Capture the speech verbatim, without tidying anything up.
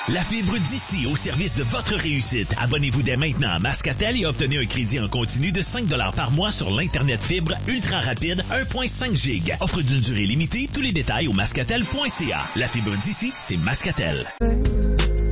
La fibre d'ici au service de votre réussite. Abonnez-vous dès maintenant à Mascatel et obtenez un crédit en continu de cinq dollars par mois sur l'Internet fibre ultra rapide un virgule cinq giga. Offre d'une durée limitée. Tous les détails au mascatel point c a. La fibre d'ici, c'est Mascatel.